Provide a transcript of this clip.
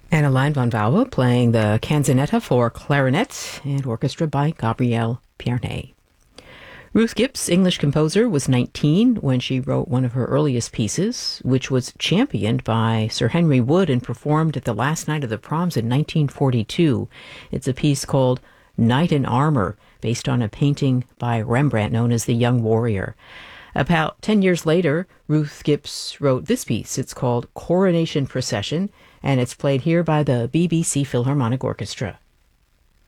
Anna von Vauwe playing the canzonetta for clarinet and orchestra by Gabriel Pierney. Ruth Gibbs, English composer, was 19 when she wrote one of her earliest pieces, which was championed by Sir Henry Wood and performed at the last night of the proms in 1942. It's a piece called Knight in Armor, based on a painting by Rembrandt known as The Young Warrior. About 10 years later, Ruth Gibbs wrote this piece. It's called Coronation Procession, and it's played here by the BBC Philharmonic Orchestra.